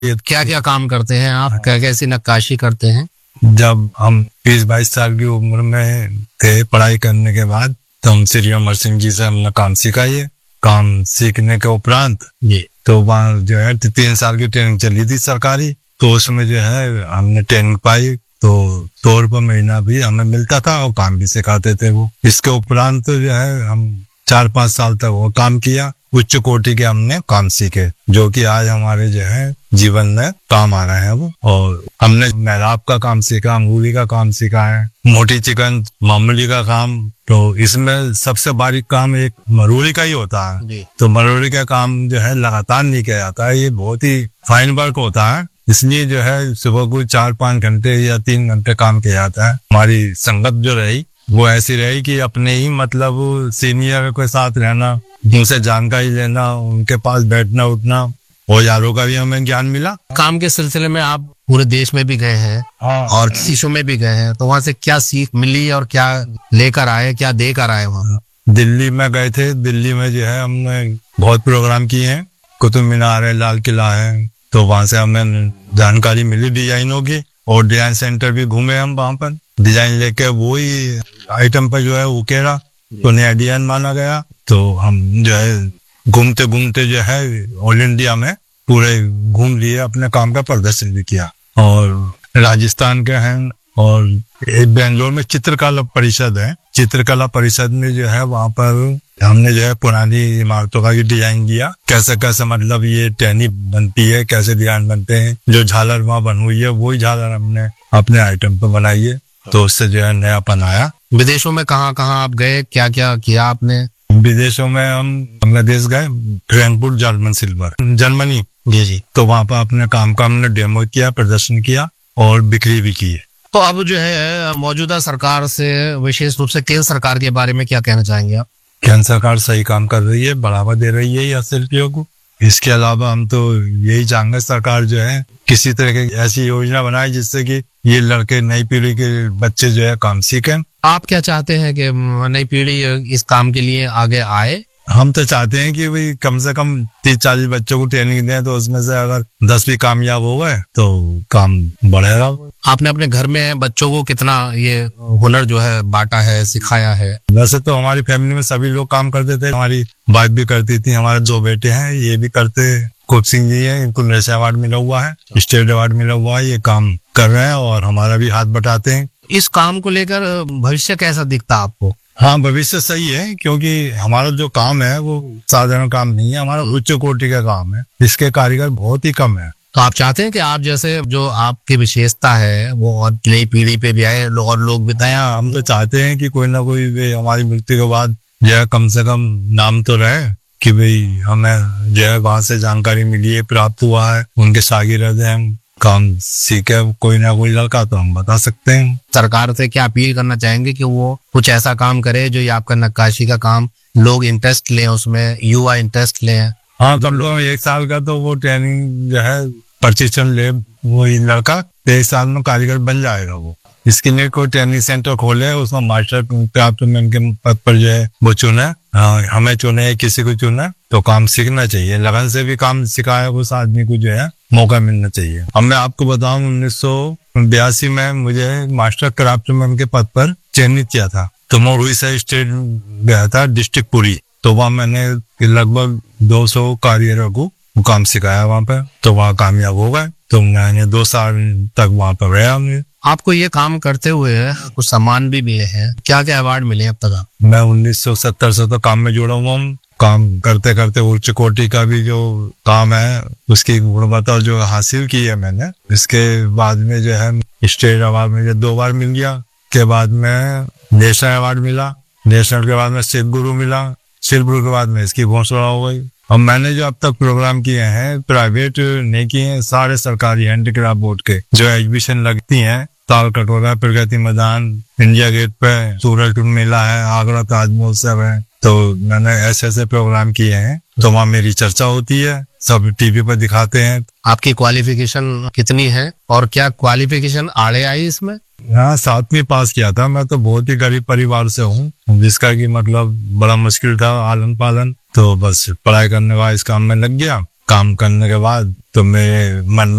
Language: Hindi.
क्या क्या काम करते हैं आप, क्या कैसी नक्काशी करते हैं? जब हम 20-22 साल की उम्र में थे पढ़ाई करने के बाद, तो हम श्री अमर सिंह जी से हमने काम सीखा। ये काम सीखने के उपरांत तो वहाँ जो है 3 साल की ट्रेनिंग चली थी सरकारी, तो उसमें जो है हमने ट्रेनिंग पाई, तो 100 रुपये महीना भी हमें मिलता था और काम भी सिखाते थे वो। इसके उपरांत तो जो है हम 4-5 साल तक वो काम किया, उच्च कोटि के हमने काम सीखे, जो कि आज हमारे जो है जीवन में काम आ रहे हैं वो। और हमने मेहराब का काम सीखा, अंगूरी का काम सीखा है, मोटी चिकन मामूली का काम। तो इसमें सबसे बारीक काम एक मरोड़ी का ही होता है। तो मरोड़ी का काम जो है लगातार नहीं किया जाता है, ये बहुत ही फाइन वर्क होता है। इसलिए जो है सुबह को 4-5 घंटे या 3 घंटे काम किया जाता है। हमारी संगत जो रही वो ऐसी रही कि अपने ही मतलब सीनियर के साथ रहना, उनसे जानकारी लेना, उनके पास बैठना उठना, औजारों का भी हमें ज्ञान मिला। काम के सिलसिले में आप पूरे देश में भी गए हैं और देशों में भी गए हैं, तो वहाँ से क्या सीख मिली और क्या लेकर आए, क्या देकर आए वहाँ? दिल्ली में गए थे। दिल्ली में जो है हमने बहुत प्रोग्राम किए हैं, कुतुब मीनार है, लाल किला है, तो वहाँ से हमें जानकारी मिली डिजाइनों की। और डिजाइन सेंटर भी घूमे हम, वहाँ पर डिजाइन लेके वही आइटम पर जो है उकेरा तो नया डिजाइन माना गया। तो हम जो है घूमते घूमते जो है ऑल इंडिया में पूरे घूम लिए, अपने काम का प्रदर्शन भी किया। और राजस्थान के हैं, और बेंगलोर में चित्रकला परिषद है, चित्रकला परिषद में जो है वहाँ पर हमने जो है पुरानी इमारतों का भी डिजाइन किया, कैसे कैसे मतलब ये टहनी बनती है, कैसे डिजाइन बनते हैं। जो झालर वहाँ बन हुई है वही झालर हमने अपने आइटम पे बनाई है, तो उससे जो है नयापन आया। विदेशों में कहाँ कहाँ आप गए, क्या क्या किया आपने? विदेशों में हम बांग्लादेश गए, फ्रैंकफर्ट जर्मन सिल्वर, जर्मनी जी। तो वहाँ पर अपने काम का हमने डेमो किया, प्रदर्शन किया और बिक्री भी की है। तो अब जो है मौजूदा सरकार से, विशेष रूप से केंद्र सरकार के बारे में क्या कहना चाहेंगे आप? केंद्र सरकार सही काम कर रही है, बढ़ावा दे रही है या शिल्पियों को। इसके अलावा हम तो यही चाहेंगे सरकार जो है किसी तरह की ऐसी योजना बनाए जिससे कि ये लड़के, नई पीढ़ी के बच्चे जो है काम सीखें। आप क्या चाहते हैं कि नई पीढ़ी इस काम के लिए आगे आए? हम तो चाहते हैं कि भाई कम से कम 30-40 बच्चों को ट्रेनिंग दें, तो उसमें से अगर 10 भी कामयाब हो गए तो काम बढ़ेगा। आपने अपने घर में बच्चों को कितना ये हुनर जो है बांटा है, सिखाया है? वैसे तो हमारी फैमिली में सभी लोग काम करते थे, हमारी वाइफ भी करती थी, हमारे 2 बेटे हैं ये भी करते। खूब सिंह जी है, इनको नेशनल अवार्ड मिला हुआ है, स्टेट अवार्ड मिला हुआ है, ये काम कर रहे हैं और हमारा भी हाथ बटाते हैं। इस काम को लेकर भविष्य कैसा दिखता आपको? हाँ, भविष्य सही है, क्योंकि हमारा जो काम है वो साधारण काम नहीं है, हमारा उच्च कोटि का काम है, इसके कारीगर बहुत ही कम है। तो आप चाहते हैं कि आप जैसे जो आपकी विशेषता है वो और नई पीढ़ी पे भी आए और लोग बताएं? हम तो चाहते हैं कि कोई ना कोई हमारी मृत्यु के बाद जो है कम से कम नाम तो रहे कि भाई हमें जो है वहां से जानकारी मिली है, प्राप्त हुआ है, उनके शागिर्द हैं, काम सीखे कोई ना कोई लड़का, तो हम बता सकते हैं। सरकार से क्या अपील करना चाहेंगे कि वो कुछ ऐसा काम करे जो ये आपका नक्काशी का काम लोग इंटरेस्ट लें, उसमें युवा इंटरेस्ट लें? हाँ, तो हम लोग 1 साल का तो वो ट्रेनिंग जो है प्रशिक्षण ले, वो लड़का 1 साल में कारीगर बन जाएगा। वो इसके लिए कोई ट्रेनिंग सेंटर खोले, उसमें मास्टर प्राप्त के पद पर जो है वो चुने, हमें चुने, किसी को चुने, तो काम सीखना चाहिए। लगन से भी काम सिखाए उस आदमी को जो है मौका मिलना चाहिए। अब मैं आपको बताऊं 1982 में मुझे मास्टर क्राफ्टमैन के पद पर चयनित किया था, तो मैं उड़ीसा स्टेट गया था, डिस्ट्रिक्ट पुरी। तो वहाँ मैंने लगभग 200 कारीगरों को काम सिखाया वहाँ पे, तो वहाँ कामयाब हो गए। तो मैंने 2 साल तक वहाँ पर रहा। आपको ये काम करते हुए कुछ सम्मान भी मिले हैं, क्या क्या अवार्ड मिले अब तक? मैं 1970 से तो काम में जुड़ा हुआ हूँ। काम करते करते उच्च कोटि का भी जो काम है उसकी गुणवत्ता जो हासिल की है मैंने। इसके बाद में जो है स्टेट अवार्ड मुझे 2 बार मिल गया, के बाद में नेशनल अवार्ड मिला, नेशनल के बाद में शिव गुरु मिला, शिव गुरु के बाद में इसकी घोषणा हो गई। और मैंने जो अब तक प्रोग्राम किए हैं प्राइवेट नहीं किए हैं, सारे सरकारी हैंडीक्राफ्ट बोर्ड के जो एग्जीबिशन लगती हैं, ताल कटोरा, प्रगति मैदान, इंडिया गेट पे सूरज कुंड मेला है, आगरा ताज महोत्सव है, तो मैंने ऐसे प्रोग्राम किए हैं। तो वहाँ मेरी चर्चा होती है, सब टीवी पर दिखाते हैं। आपकी क्वालिफिकेशन कितनी है और क्या क्वालिफिकेशन आड़े आई इसमें? हाँ, 7वीं पास किया था। मैं तो बहुत ही गरीब परिवार से हूँ, जिसका कि मतलब बड़ा मुश्किल था आलन पालन, तो बस पढ़ाई करने के बाद इस काम में लग गया। काम करने के बाद तो मेरे मन